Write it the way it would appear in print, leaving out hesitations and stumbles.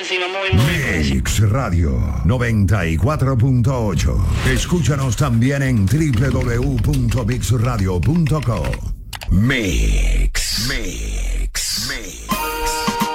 encima, moviendo vehículos. Mix Radio 94.8. Escúchanos también en www.mixradio.co. Mix.